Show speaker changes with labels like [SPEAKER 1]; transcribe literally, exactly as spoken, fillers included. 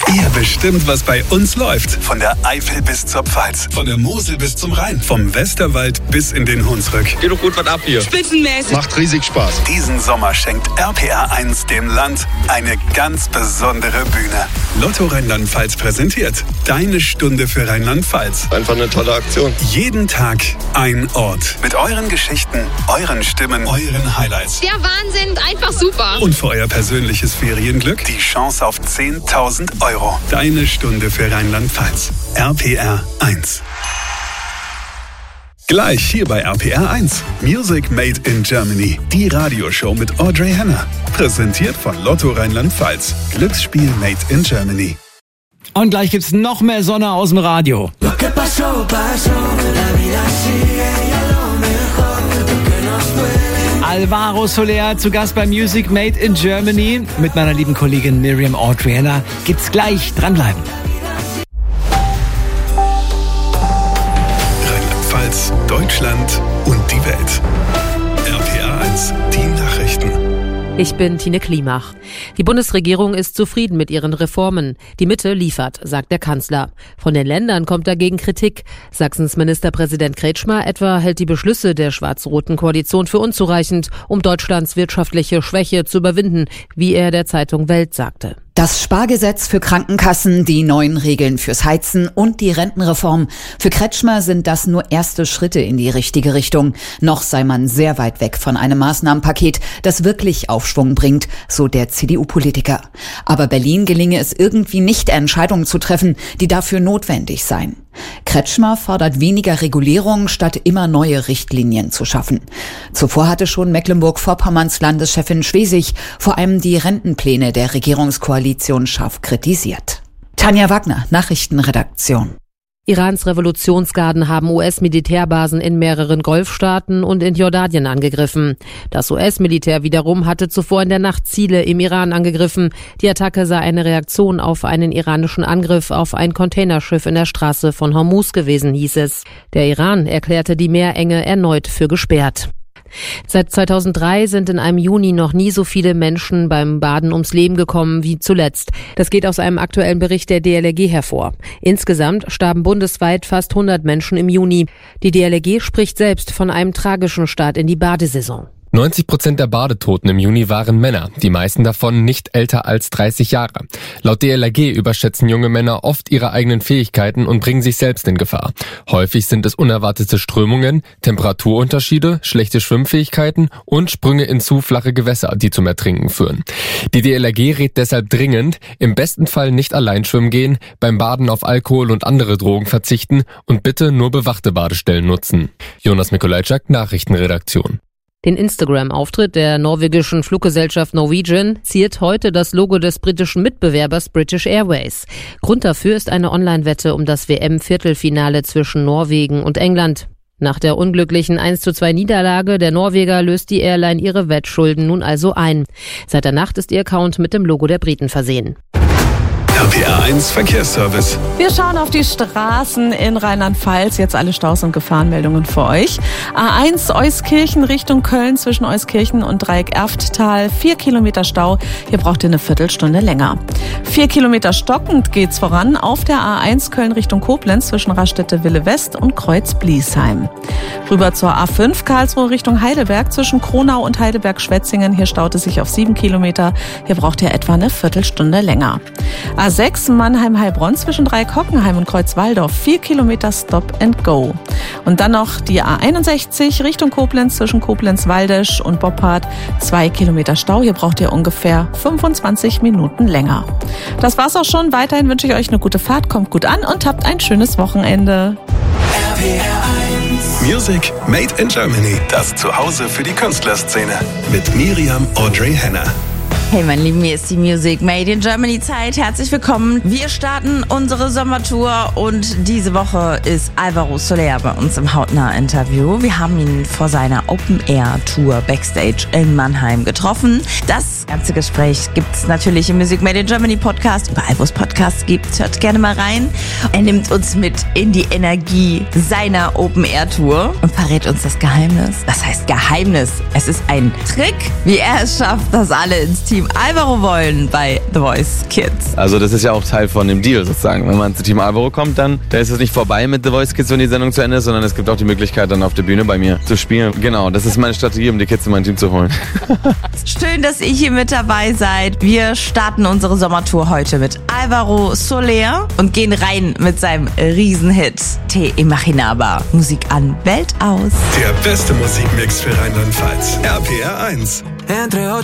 [SPEAKER 1] Ihr bestimmt, was bei uns läuft. Von der Eifel bis zur Pfalz. Von der Mosel bis zum Rhein. Vom Westerwald bis in den Hunsrück.
[SPEAKER 2] Geht doch gut was ab hier.
[SPEAKER 3] Spitzenmäßig.
[SPEAKER 4] Macht riesig Spaß.
[SPEAKER 1] Diesen Sommer schenkt R P R eins dem Land eine ganz besondere Bühne. Lotto Rheinland-Pfalz präsentiert Deine Stunde für Rheinland-Pfalz.
[SPEAKER 4] Einfach eine tolle Aktion.
[SPEAKER 1] Jeden Tag ein Ort. Mit euren Geschichten, euren Stimmen, euren Highlights.
[SPEAKER 3] Der Wahnsinn, einfach super.
[SPEAKER 1] Und für euer persönliches Ferienglück die Chance auf zehntausend Euro. Deine Stunde für Rheinland-Pfalz. R P R eins. Gleich hier bei R P R eins. Music Made in Germany. Die Radioshow mit Audrey Henner. Präsentiert von Lotto Rheinland-Pfalz. Glücksspiel Made in Germany.
[SPEAKER 5] Und gleich gibt's noch mehr Sonne aus dem Radio. Alvaro Soler zu Gast bei Music Made in Germany. Mit meiner lieben Kollegin Miriam Audrey Henner. Gibt's gleich. Dranbleiben.
[SPEAKER 1] Rheinland-Pfalz, Deutschland und die Welt. R P R eins, die Nachrichten.
[SPEAKER 6] Ich bin Tine Klimach. Die Bundesregierung ist zufrieden mit ihren Reformen. Die Mitte liefert, sagt der Kanzler. Von den Ländern kommt dagegen Kritik. Sachsens Ministerpräsident Kretschmer etwa hält die Beschlüsse der schwarz-roten Koalition für unzureichend, um Deutschlands wirtschaftliche Schwäche zu überwinden, wie er der Zeitung Welt sagte.
[SPEAKER 7] Das Spargesetz für Krankenkassen, die neuen Regeln fürs Heizen und die Rentenreform. Für Kretschmer sind das nur erste Schritte in die richtige Richtung. Noch sei man sehr weit weg von einem Maßnahmenpaket, das wirklich Aufschwung bringt, so der C D U-Politiker. Aber Berlin gelinge es irgendwie nicht, Entscheidungen zu treffen, die dafür notwendig seien. Kretschmer fordert weniger Regulierung, statt immer neue Richtlinien zu schaffen. Zuvor hatte schon Mecklenburg-Vorpommerns Landeschefin Schwesig vor allem die Rentenpläne der Regierungskoalition scharf kritisiert. Tanja Wagner, Nachrichtenredaktion.
[SPEAKER 6] Irans Revolutionsgarden haben U S-Militärbasen in mehreren Golfstaaten und in Jordanien angegriffen. Das U S-Militär wiederum hatte zuvor in der Nacht Ziele im Iran angegriffen. Die Attacke sei eine Reaktion auf einen iranischen Angriff auf ein Containerschiff in der Straße von Hormuz gewesen, hieß es. Der Iran erklärte die Meerenge erneut für gesperrt. Seit zweitausenddrei sind in einem Juni noch nie so viele Menschen beim Baden ums Leben gekommen wie zuletzt. Das geht aus einem aktuellen Bericht der D L R G hervor. Insgesamt starben bundesweit fast hundert Menschen im Juni. Die D L R G spricht selbst von einem tragischen Start in die Badesaison.
[SPEAKER 8] neunzig Prozent der Badetoten im Juni waren Männer, die meisten davon nicht älter als dreißig Jahre. Laut D L R G überschätzen junge Männer oft ihre eigenen Fähigkeiten und bringen sich selbst in Gefahr. Häufig sind es unerwartete Strömungen, Temperaturunterschiede, schlechte Schwimmfähigkeiten und Sprünge in zu flache Gewässer, die zum Ertrinken führen. Die D L R G rät deshalb dringend, im besten Fall nicht allein schwimmen gehen, beim Baden auf Alkohol und andere Drogen verzichten und bitte nur bewachte Badestellen nutzen. Jonas Mikolajczak, Nachrichtenredaktion.
[SPEAKER 6] Den Instagram-Auftritt der norwegischen Fluggesellschaft Norwegian ziert heute das Logo des britischen Mitbewerbers British Airways. Grund dafür ist eine Online-Wette um das W M-Viertelfinale zwischen Norwegen und England. Nach der unglücklichen eins zu zwei Niederlage der Norweger löst die Airline ihre Wettschulden nun also ein. Seit der Nacht ist ihr Account mit dem Logo der Briten versehen.
[SPEAKER 1] R P R eins Verkehrsservice.
[SPEAKER 9] Wir schauen auf die Straßen in Rheinland-Pfalz. Jetzt alle Staus- und Gefahrenmeldungen für euch. A eins Euskirchen Richtung Köln zwischen Euskirchen und Dreieck-Erfttal. Vier Kilometer Stau. Hier braucht ihr eine Viertelstunde länger. Vier Kilometer stockend geht's voran auf der A eins Köln Richtung Koblenz zwischen Raststätte-Wille West und Kreuz-Bliesheim. Rüber zur A fünf Karlsruhe Richtung Heidelberg zwischen Kronau und Heidelberg-Schwetzingen. Hier staut es sich auf sieben Kilometer. Hier braucht ihr etwa eine Viertelstunde länger. A sechs Mannheim-Heilbronn zwischen Dreieck-Hockenheim und Kreuz-Walldorf. Vier Kilometer Stop and Go. Und dann noch die A einundsechzig Richtung Koblenz zwischen Koblenz-Waldesch und Boppard. Zwei Kilometer Stau. Hier braucht ihr ungefähr fünfundzwanzig Minuten länger. Das war's auch schon. Weiterhin wünsche ich euch eine gute Fahrt. Kommt gut an und habt ein schönes Wochenende.
[SPEAKER 1] R P R eins. Music Made in Germany. Das Zuhause für die Künstlerszene. Mit Miriam Audrey Henner.
[SPEAKER 10] Hey meine Lieben, hier ist die Music Made in Germany Zeit. Herzlich willkommen. Wir starten unsere Sommertour und diese Woche ist Alvaro Soler bei uns im Hautnah-Interview. Wir haben ihn vor seiner Open-Air-Tour Backstage in Mannheim getroffen. Das ganze Gespräch gibt's natürlich im Music Made in Germany Podcast. Überall, wo es Podcasts gibt, hört gerne mal rein. Er nimmt uns mit in die Energie seiner Open-Air-Tour und verrät uns das Geheimnis. Das heißt Geheimnis. Es ist ein Trick, wie er es schafft, dass alle ins Team Team Alvaro wollen bei The Voice Kids.
[SPEAKER 2] Also das ist ja auch Teil von dem Deal sozusagen. Wenn man zu Team Alvaro kommt, dann da ist es nicht vorbei mit The Voice Kids, wenn die Sendung zu Ende ist, sondern es gibt auch die Möglichkeit, dann auf der Bühne bei mir zu spielen. Genau, das ist meine Strategie, um die Kids in mein Team zu holen.
[SPEAKER 10] Schön, dass ihr hier mit dabei seid. Wir starten unsere Sommertour heute mit Alvaro Soler und gehen rein mit seinem Riesenhit Te Imaginaba. Musik an, Welt aus.
[SPEAKER 1] Der beste Musikmix für Rheinland-Pfalz. R P R eins.
[SPEAKER 4] Entre